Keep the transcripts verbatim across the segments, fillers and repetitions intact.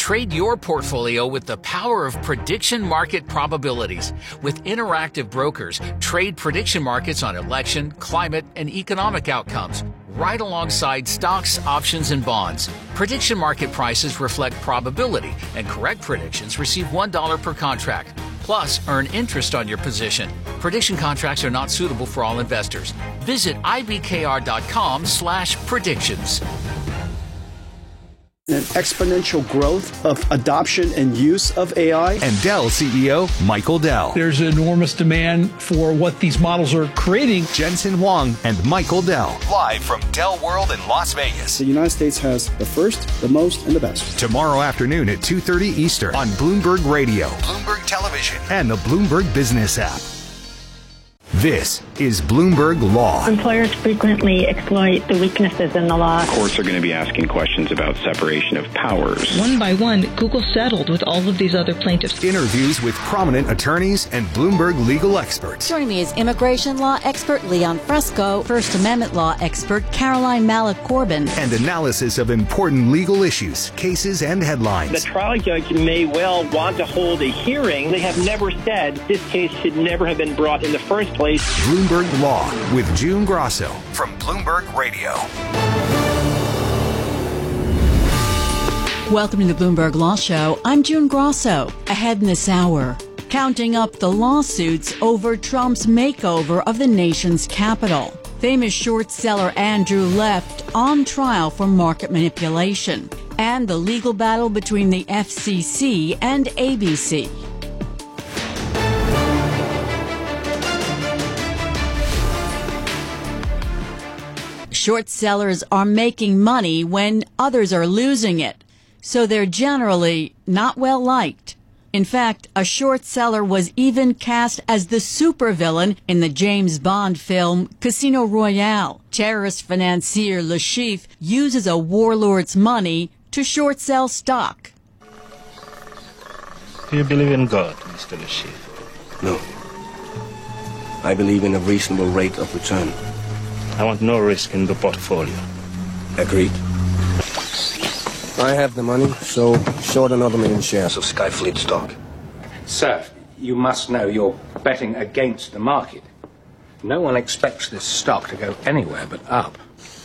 Trade your portfolio with the power of prediction market probabilities. With interactive brokers, trade prediction markets on election, climate, and economic outcomes, right alongside stocks, options, and bonds. Prediction market prices reflect probability, and correct predictions receive one dollar per contract. Plus, earn interest on your position. Prediction contracts are not suitable for all investors. Visit ibkr.com slash predictions. An exponential growth of adoption and use of A I. And Dell C E O Michael Dell. There's enormous demand for what these models are creating. Jensen Huang and Michael Dell. Live from Dell World in Las Vegas. The United States has the first, the most, and the best. Tomorrow afternoon at two thirty Eastern on Bloomberg Radio, Bloomberg Television, and the Bloomberg Business app. This is Bloomberg Law. Employers frequently exploit the weaknesses in the law. Courts are going to be asking questions about separation of powers. One by one, Google settled with all of these other plaintiffs. Interviews with prominent attorneys and Bloomberg legal experts. Joining me is immigration law expert Leon Fresco, First Amendment law expert Caroline Malik-Corbin, and analysis of important legal issues, cases, and headlines. The trial judge may well want to hold a hearing. They have never said this case should never have been brought in the first place. Bloomberg Law with June Grosso from Bloomberg Radio. Welcome to the Bloomberg Law Show. I'm June Grosso. Ahead in this hour, counting up the lawsuits over Trump's makeover of the nation's capital. Famous short seller Andrew Left on trial for market manipulation. And the legal battle between the F C C and A B C. Short sellers are making money when others are losing it, so they're generally not well liked. In fact, a short seller was even cast as the supervillain in the James Bond film Casino Royale. Terrorist financier Le Chiffre uses a warlord's money to short sell stock. Do you believe in God, Mister Le Chiffre? No. I believe in a reasonable rate of return. I want no risk in the portfolio. Agreed. I have the money, so short another million shares of Skyfleet stock. Sir, you must know you're betting against the market. No one expects this stock to go anywhere but up.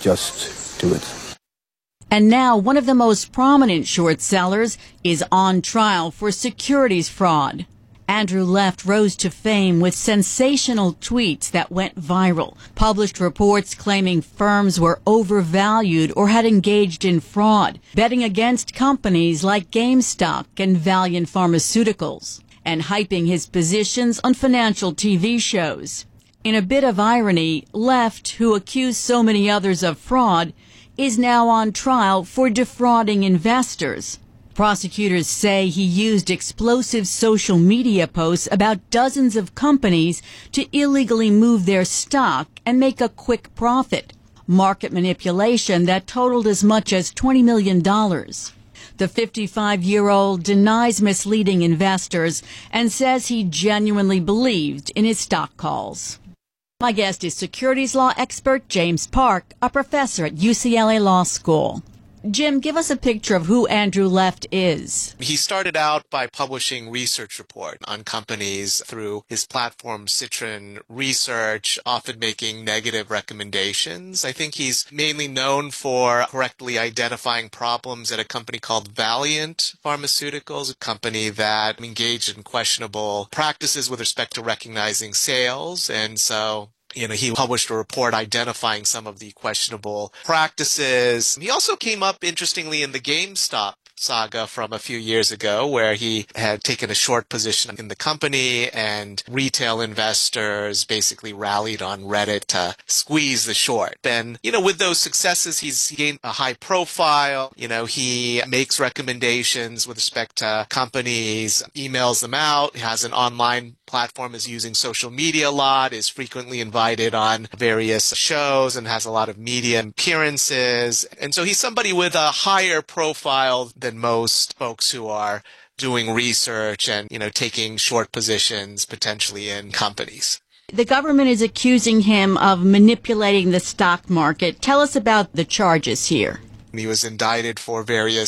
Just do it. And now one of the most prominent short sellers is on trial for securities fraud. Andrew Left rose to fame with sensational tweets that went viral, published reports claiming firms were overvalued or had engaged in fraud, betting against companies like GameStop and Valiant Pharmaceuticals, and hyping his positions on financial T V shows. In a bit of irony, Left, who accused so many others of fraud, is now on trial for defrauding investors. Prosecutors say he used explosive social media posts about dozens of companies to illegally move their stock and make a quick profit. Market manipulation that totaled as much as twenty million dollars. The fifty-five-year-old denies misleading investors and says he genuinely believed in his stock calls. My guest is securities law expert James Park, a professor at U C L A Law School. Jim, give us a picture of who Andrew Left is. He started out by publishing research report on companies through his platform Citron Research, often making negative recommendations. I think he's mainly known for correctly identifying problems at a company called Valiant Pharmaceuticals, a company that engaged in questionable practices with respect to recognizing sales. And so You know, he published a report identifying some of the questionable practices. He also came up, interestingly, in the GameStop saga from a few years ago, where he had taken a short position in the company and retail investors basically rallied on Reddit to squeeze the short. And, you know, with those successes, he's gained a high profile. You know, he makes recommendations with respect to companies, emails them out, he has an online platform, is using social media a lot, is frequently invited on various shows and has a lot of media appearances. And so he's somebody with a higher profile than most folks who are doing research and, you know, taking short positions potentially in companies. The government is accusing him of manipulating the stock market. Tell us about the charges here. He was indicted for various